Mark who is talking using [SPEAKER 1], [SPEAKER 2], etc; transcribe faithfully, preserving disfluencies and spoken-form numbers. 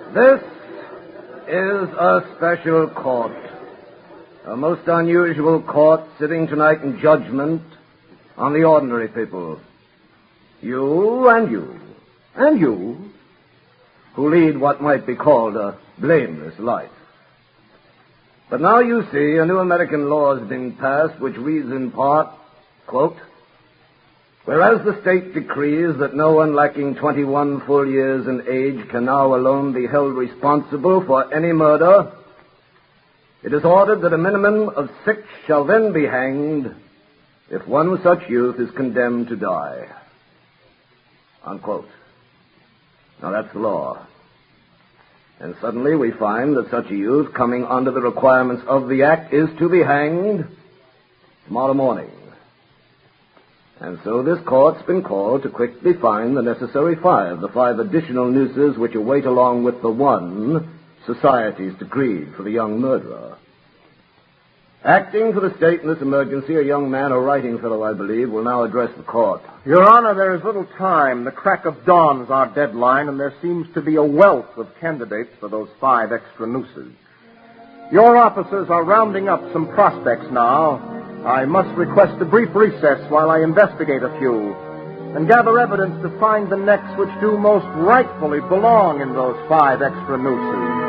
[SPEAKER 1] This is a special court. A most unusual court sitting tonight in judgment on the ordinary people. You and you and you who lead what might be called a blameless life. But now you see a new American law has been passed which reads in part, quote, whereas the state decrees that no one lacking twenty-one full years in age can now alone be held responsible for any murder, it is ordered that a minimum of six shall then be hanged if one such youth is condemned to die. Unquote. Now that's the law. And suddenly we find that such a youth, coming under the requirements of the act, is to be hanged tomorrow morning. And so this court's been called to quickly find the necessary five, the five additional nooses which await along with the one society's decreed for the young murderer. Acting for the state in this emergency, a young man, a writing fellow, I believe, will now address the court.
[SPEAKER 2] Your Honor, there is little time. The crack of dawn is our deadline, and there seems to be a wealth of candidates for those five extra nooses. Your officers are rounding up some prospects now. I must request a brief recess while I investigate a few and gather evidence to find the necks which do most rightfully belong in those five extra nooses.